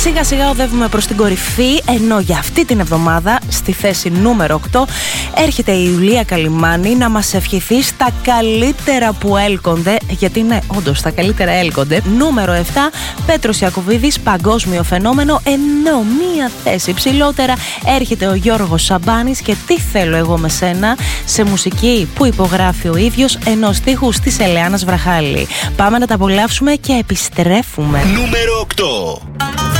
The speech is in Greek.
Σιγά σιγά οδεύουμε προς την κορυφή, ενώ για αυτή την εβδομάδα στη θέση νούμερο 8 έρχεται η Ιουλία Καλυμάνη να μας ευχηθεί στα καλύτερα που έλκονται, γιατί ναι, όντως τα καλύτερα έλκονται. Νούμερο 7, Πέτρος Ιακωβίδης, Παγκόσμιο Φαινόμενο, ενώ μία θέση ψηλότερα έρχεται ο Γιώργος Σαμπάνης και Τι θέλω εγώ με σένα, σε μουσική που υπογράφει ο ίδιος, ενώ στίχους της Ελεάνας Βραχάλη. Πάμε να τα απολαύσουμε και επιστρέφουμε. Νούμερο 8.